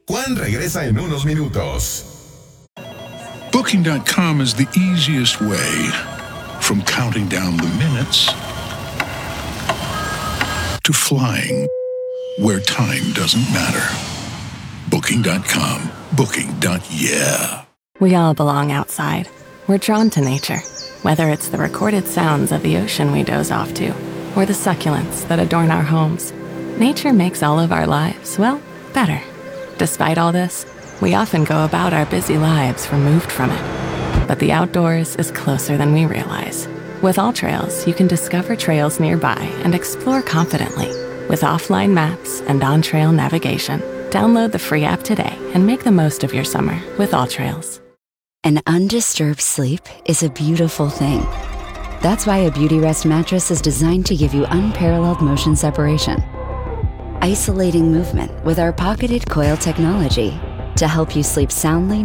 Juan regresa en unos minutos. Booking.com is the easiest way from counting down the minutes to flying where time doesn't matter. Booking.com. Booking.yeah. We all belong outside. We're drawn to nature, whether it's the recorded sounds of the ocean we doze off to, or the succulents that adorn our homes. Nature makes all of our lives, well, better. Despite all this, we often go about our busy lives removed from it. But the outdoors is closer than we realize. With AllTrails, you can discover trails nearby and explore confidently. With offline maps and on-trail navigation, download the free app today and make the most of your summer with AllTrails. An undisturbed sleep is a beautiful thing. That's why a Beautyrest mattress is designed to give you unparalleled motion separation. Isolating movement with our pocketed coil technology to help you sleep soundly